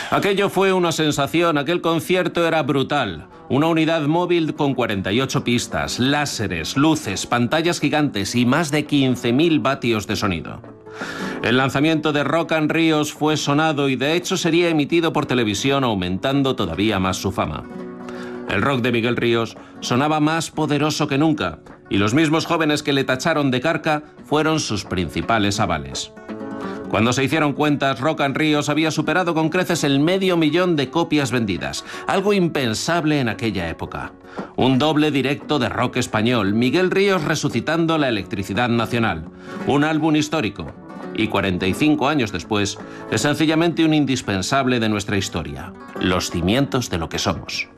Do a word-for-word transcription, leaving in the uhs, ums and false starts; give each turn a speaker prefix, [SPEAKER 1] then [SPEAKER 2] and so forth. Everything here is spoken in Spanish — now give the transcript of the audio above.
[SPEAKER 1] Aquello fue una sensación, aquel concierto era brutal. Una unidad móvil con cuarenta y ocho pistas, láseres, luces, pantallas gigantes y más de quince mil vatios de sonido. El lanzamiento de Rock and Ríos fue sonado y de hecho sería emitido por televisión, aumentando todavía más su fama. El rock de Miguel Ríos sonaba más poderoso que nunca y los mismos jóvenes que le tacharon de carca fueron sus principales avales. Cuando se hicieron cuentas, Rock and Ríos había superado con creces el medio millón de copias vendidas, algo impensable en aquella época. Un doble directo de rock español, Miguel Ríos resucitando la electricidad nacional, un álbum histórico. Y cuarenta y cinco años después, es sencillamente un indispensable de nuestra historia, los cimientos de lo que somos.